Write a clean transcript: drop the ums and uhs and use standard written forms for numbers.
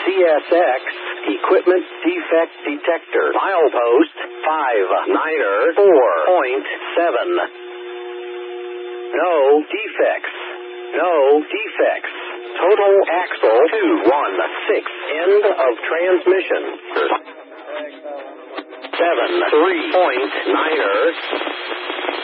CSX equipment defect detector. Milepost 59er 4.7. No defects. No defects. Total axle 216. End of transmission. 73.9er.